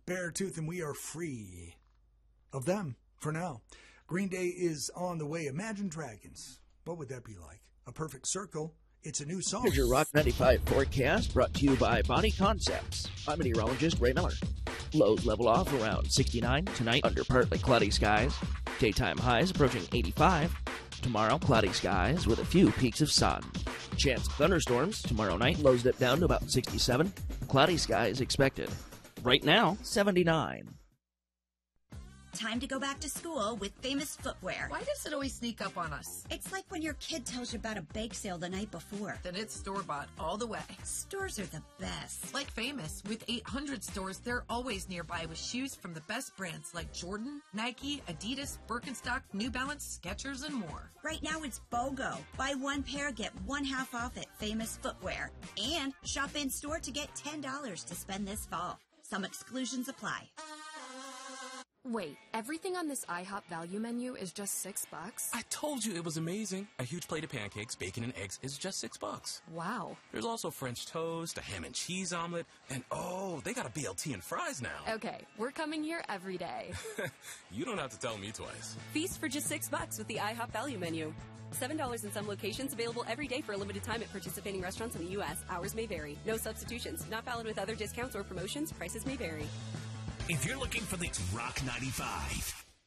Beartooth, and we are free of them for now. Green Day is on the way. Imagine Dragons. What would that be like? A Perfect Circle. It's a new song. Here's your Rock 95 forecast brought to you by Body Concepts. I'm meteorologist Ray Miller. Lows level off around 69 tonight under partly cloudy skies. Daytime highs approaching 85. Tomorrow, cloudy skies with a few peaks of sun. Chance of thunderstorms tomorrow night. Lows dip down to about 67. Cloudy skies expected. Right now, 79. Time to go back to school with Famous Footwear. Why does it always sneak up on us? It's like when your kid tells you about a bake sale the night before. Then it's store-bought all the way. Stores are the best. Like Famous, with 800 stores, they're always nearby with shoes from the best brands like Jordan, Nike, Adidas, Birkenstock, New Balance, Skechers, and more. Right now it's BOGO. Buy one pair, get one half off at Famous Footwear. And shop in-store to get $10 to spend this fall. Some exclusions apply. Wait, everything on this IHOP value menu is just $6? I told you it was amazing. A huge plate of pancakes, bacon, and eggs is just $6. Wow. There's also French toast, a ham and cheese omelet, and oh, they got a BLT and fries now. Okay, we're coming here every day. You don't have to tell me twice. Feast for just $6 with the IHOP value menu. $7 in some locations, available every day for a limited time at participating restaurants in the U.S. Hours may vary. No substitutions. Not valid with other discounts or promotions. Prices may vary. If you're looking for the Rock 95,